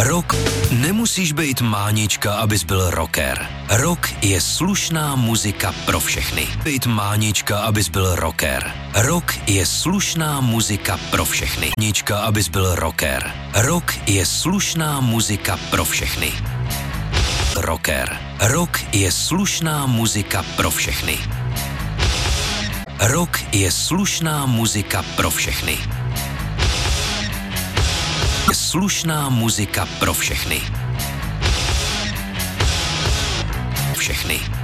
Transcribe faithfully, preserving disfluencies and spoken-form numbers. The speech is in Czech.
Rock nemusíš být mánička, abys byl rocker. Rock je slušná muzika pro všechny. Být mánička, abys byl rocker. Rock je slušná muzika pro všechny. Mánička, abys byl rocker. Rock je slušná muzika pro všechny. Rocker. Rock je slušná muzika pro všechny. Rock je slušná muzika pro všechny. Slušná muzika pro všechny. Všechny.